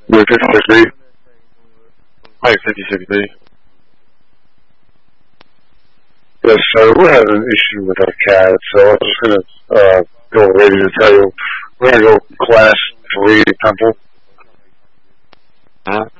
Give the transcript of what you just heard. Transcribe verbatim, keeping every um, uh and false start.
We're fifty-six B. Mike fifty-six B. Yes, sir. We're having an issue with our C A D, so I'm just going to uh, go ready to tell you. We're going to go class three temple. Huh?